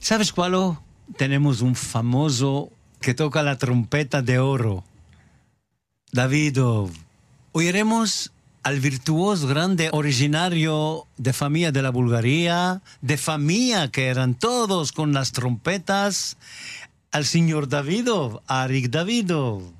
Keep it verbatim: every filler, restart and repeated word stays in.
¿Sabes cuál? Tenemos un famoso que toca la trompeta de oro. Davidov. Oiremos al virtuoso grande originario de familia de la Bulgaria, de familia que eran todos con las trompetas, al señor Davidov, Arik Davidov.